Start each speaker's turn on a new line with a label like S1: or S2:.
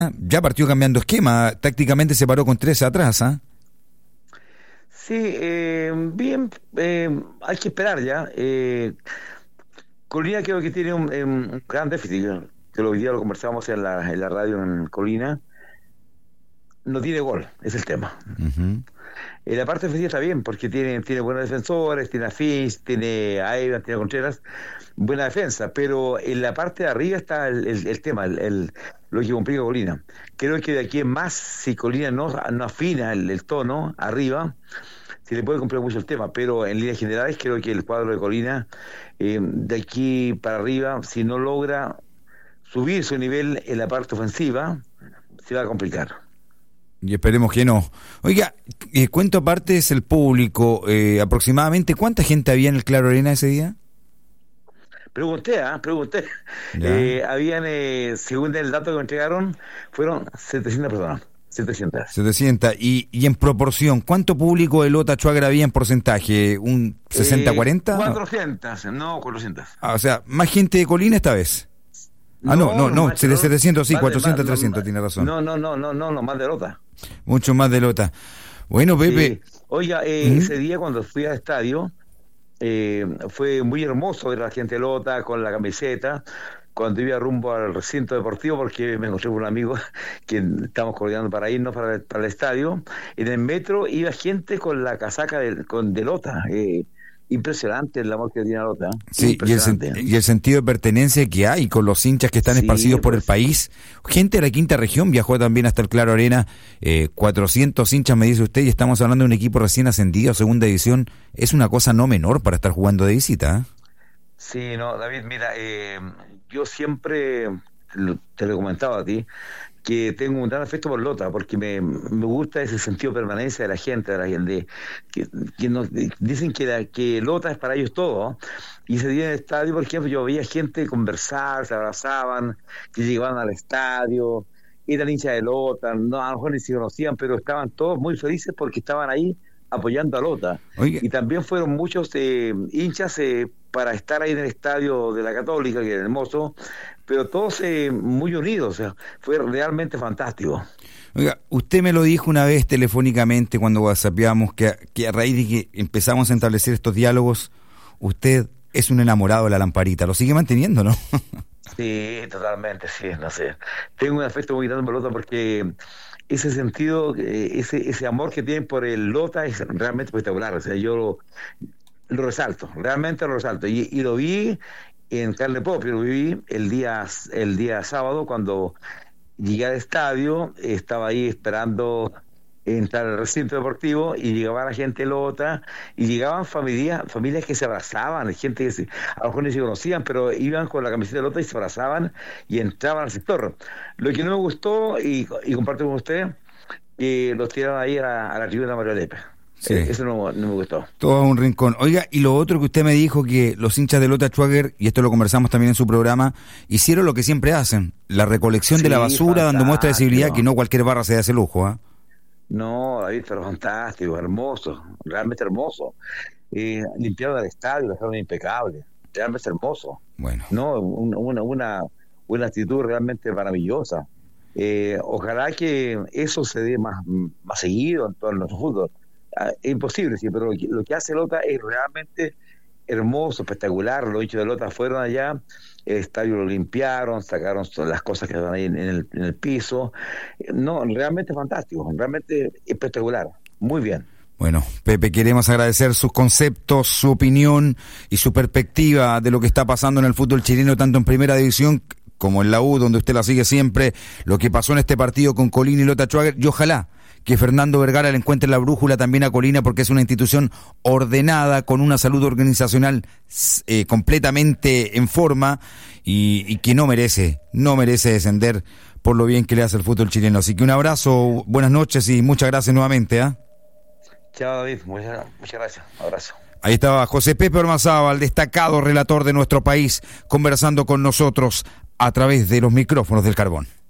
S1: Ya partió cambiando esquema, tácticamente se paró con 3 atrás, ¿ah?
S2: Sí, bien, hay que esperar ya. Colina creo que tiene un gran déficit, que hoy día lo conversábamos en la radio en Colina. No tiene gol, es el tema.
S1: Uh-huh.
S2: La parte ofensiva está bien, porque tiene buenos defensores, tiene a Finch, tiene a Evans, tiene a Contreras, buena defensa, pero en la parte de arriba está el tema, lo que complica a Colina. Creo que de aquí en más, si Colina no afina el tono arriba, se le puede complicar mucho el tema, pero en líneas generales creo que el cuadro de Colina, de aquí para arriba, si no logra subir su nivel en la parte ofensiva, se va a complicar.
S1: Y esperemos que no. Oiga, cuento aparte es el público, aproximadamente, ¿cuánta gente había en el Claro Arena ese día?
S2: Pregunté. Habían, según el dato que me entregaron, fueron 700 personas.
S1: 700. Y en proporción, ¿cuánto público de Lota Schwager había en porcentaje? ¿Un 60-40?
S2: 400.
S1: O sea, más gente de Colina esta vez. No, 700 sí, 400, 300, tiene razón.
S2: No, más de Lota.
S1: Mucho más de Lota. Bueno, Pepe.
S2: Sí. Oiga, ese día cuando fui al estadio, fue muy hermoso ver a la gente de Lota con la camiseta. Cuando iba rumbo al recinto deportivo, porque me encontré con un amigo que estábamos coordinando para irnos para el estadio, en el metro iba gente con la casaca de Lota. Impresionante el amor que tiene Lota.
S1: Sí, y el sentido de pertenencia que hay con los hinchas que están esparcidos por el país. Gente de la quinta región viajó también hasta el Claro Arena. 400 hinchas, me dice usted, y estamos hablando de un equipo recién ascendido a segunda división. Es una cosa no menor para estar jugando de visita, ¿eh?
S2: Sí, no, David, mira, yo siempre te lo he comentado a ti, que tengo un gran afecto por Lota, porque me gusta ese sentido de permanencia de la gente, que nos dicen que Lota es para ellos todo, ¿no? Y ese día en el estadio, por ejemplo, yo veía gente conversar, se abrazaban, que llegaban al estadio, eran hinchas de Lota, no, a lo mejor ni se conocían, pero estaban todos muy felices porque estaban ahí apoyando a Lota.
S1: Oiga.
S2: Y también fueron muchos hinchas para estar ahí en el estadio de la Católica, que era hermoso, pero todos muy unidos, o sea, fue realmente fantástico.
S1: Oiga, usted me lo dijo una vez telefónicamente cuando whatsappeamos, que a raíz de que empezamos a establecer estos diálogos, usted es un enamorado de la lamparita, lo sigue manteniendo, ¿no?
S2: Sí, totalmente, sí, no sé. Tengo un afecto muy grande por Lota porque ese sentido, ese amor que tienen por el Lota es realmente espectacular, o sea, yo lo resalto, realmente lo resalto, y lo vi en carne propia, lo viví el día sábado cuando llegué al estadio, estaba ahí esperando entrar al recinto deportivo y llegaba la gente Lota y llegaban familias que se abrazaban, gente que a lo mejor ni se conocían, pero iban con la camiseta de Lota y se abrazaban y entraban al sector. Lo que no me gustó, y comparto con usted, que los tiraron ahí a la tribuna Mario Lepe.
S1: Sí.
S2: Eso no me gustó.
S1: Todo a un rincón. Oiga, y lo otro que usted me dijo, que los hinchas de Lota Schwager, y esto lo conversamos también en su programa, hicieron lo que siempre hacen, la recolección de la basura, dando muestra de civilidad, que no cualquier barra se da ese lujo, ¿eh?
S2: No, David, pero fantástico, hermoso, realmente hermoso. Limpiaron el estadio, lo dejaron impecable, realmente hermoso.
S1: Bueno.
S2: No, una actitud realmente maravillosa. Ojalá que eso se dé más seguido en todo nuestro fútbol. Es imposible, sí, pero lo que hace Lota es realmente hermoso, espectacular. Los hinchas de Lota fueron allá, el estadio lo limpiaron, sacaron las cosas que estaban ahí en el piso. No, realmente fantástico, realmente espectacular, muy bien.
S1: Bueno, Pepe, queremos agradecer sus conceptos, su opinión y su perspectiva de lo que está pasando en el fútbol chileno, tanto en Primera División como en la U, donde usted la sigue siempre, lo que pasó en este partido con Colina y Lota Schwager, y ojalá que Fernando Vergara le encuentre la brújula también a Colina, porque es una institución ordenada, con una salud organizacional completamente en forma, y que no merece descender por lo bien que le hace el fútbol chileno. Así que un abrazo, buenas noches y muchas gracias nuevamente, ¿eh?
S2: Chao, David, muchas gracias, un abrazo.
S1: Ahí estaba José Pepe Ormazábal, destacado relator de nuestro país, conversando con nosotros a través de los micrófonos del Carbón.